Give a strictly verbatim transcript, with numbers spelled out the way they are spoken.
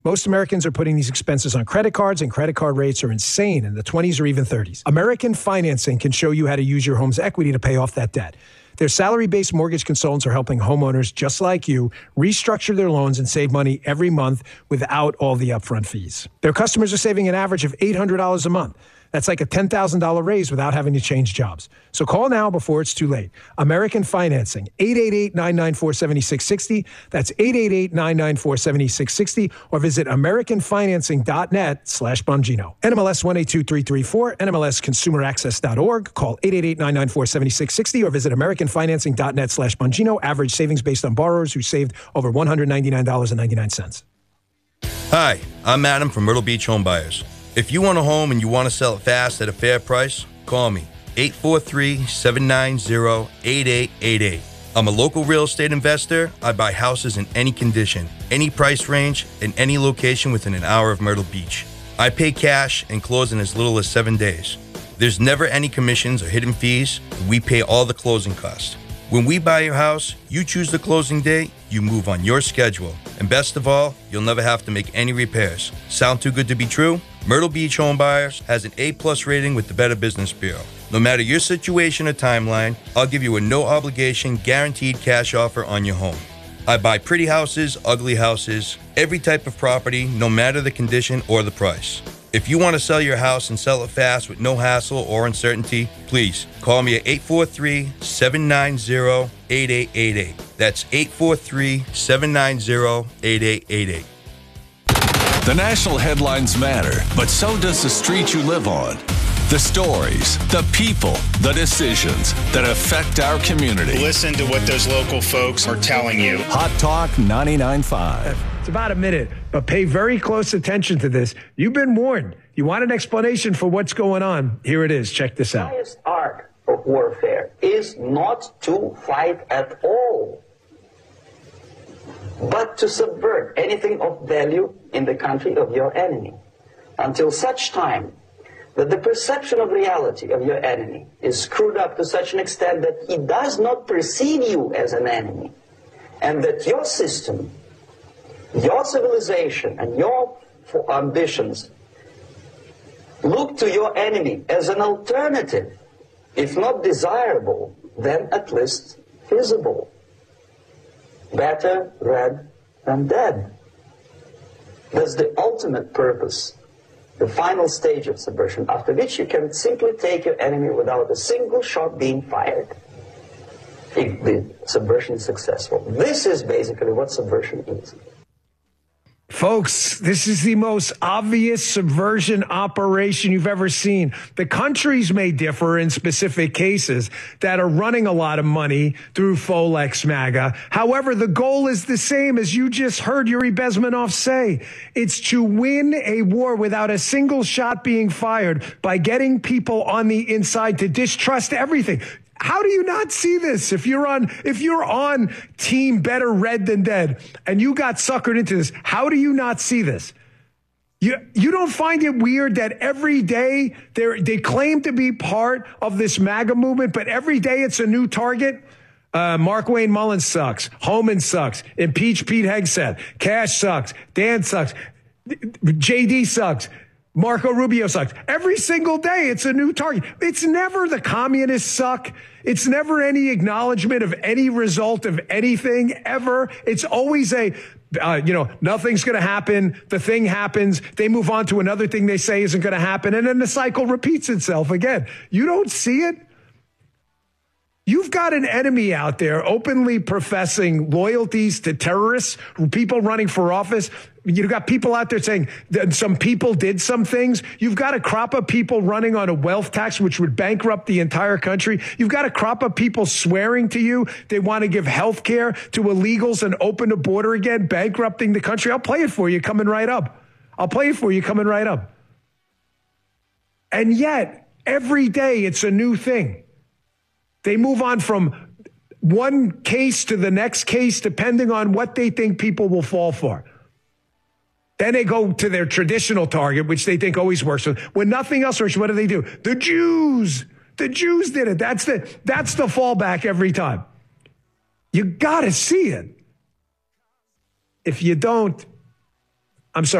Most Americans are putting these expenses on credit cards, and credit card rates are insane in the twenties or even thirties. American Financing can show you how to use your home's equity to pay off that debt. Their salary-based mortgage consultants are helping homeowners just like you restructure their loans and save money every month without all the upfront fees. Their customers are saving an average of eight hundred dollars a month. That's like a ten thousand dollars raise without having to change jobs. So call now before it's too late. American Financing, eight eight eight, nine nine four, seven six six zero. That's eight eight eight, nine nine four, seven six six zero. Or visit americanfinancing.net slash Bongino. N M L S one eight two three three four, N M L S consumer access dot org. Call eight eight eight, nine nine four, seven six six zero or visit americanfinancing.net slash Bongino. Average savings based on borrowers who saved over one hundred ninety-nine dollars and ninety-nine cents. Hi, I'm Adam from Myrtle Beach Home Buyers. If you want a home and you want to sell it fast at a fair price, call me, eight four three, seven nine zero, eight eight eight eight. I'm a local real estate investor. I buy houses in any condition, any price range, in any location within an hour of Myrtle Beach. I pay cash and close in as little as seven days. There's never any commissions or hidden fees. We pay all the closing costs. When we buy your house, you choose the closing date, you move on your schedule. And best of all, you'll never have to make any repairs. Sound too good to be true? Myrtle Beach Home Buyers has an A plus rating with the Better Business Bureau. No matter your situation or timeline, I'll give you a no-obligation, guaranteed cash offer on your home. I buy pretty houses, ugly houses, every type of property, no matter the condition or the price. If you want to sell your house and sell it fast with no hassle or uncertainty, please call me at eight four three, seven nine zero, eight eight eight eight. That's eight four three, seven nine zero, eight eight eight eight. The national headlines matter, but so does the street you live on. The stories, the people, the decisions that affect our community. Listen to what those local folks are telling you. Hot Talk ninety-nine point five. It's about a minute, but pay very close attention to this. You've been warned. You want an explanation for what's going on? Here it is. Check this out. The highest art of warfare is not to fight at all, but to subvert anything of value in the country of your enemy, until such time that the perception of reality of your enemy is screwed up to such an extent that he does not perceive you as an enemy, and that your system, your civilization, and your ambitions look to your enemy as an alternative, if not desirable, then at least feasible. Better red than dead. That's the ultimate purpose, the final stage of subversion, after which you can simply take your enemy without a single shot being fired if the subversion is successful. This is basically what subversion is. Folks, this is the most obvious subversion operation you've ever seen. The countries may differ in specific cases that are running a lot of money through Folex MAGA. However, the goal is the same, as you just heard Yuri Bezmenov say. It's to win a war without a single shot being fired by getting people on the inside to distrust everything. How do you not see this? If you're on, if you're on team better red than dead and you got suckered into this, how do you not see this? You, you don't find it weird that every day they they claim to be part of this MAGA movement, but every day it's a new target? Uh, Mark Wayne Mullins sucks. Homan sucks. Impeach Pete Hegseth. Cash sucks. Dan sucks. J D sucks. Marco Rubio sucks. Every single day, it's a new target. It's never the communists suck. It's never any acknowledgement of any result of anything ever. It's always a, uh, you know, nothing's going to happen. The thing happens. They move on to another thing they say isn't going to happen. And then the cycle repeats itself again. You don't see it? You've got an enemy out there openly professing loyalties to terrorists, people running for office. You've got people out there saying that some people did some things. You've got a crop of people running on a wealth tax, which would bankrupt the entire country. You've got a crop of people swearing to you they want to give health care to illegals and open the border again, bankrupting the country. I'll play it for you coming right up. I'll play it for you coming right up. And yet, every day it's a new thing. They move on from one case to the next case, depending on what they think people will fall for. Then they go to their traditional target, which they think always works. When nothing else works, what do they do? The Jews. The Jews did it. That's the, that's the fallback every time. You got to see it. If you don't, I'm sorry.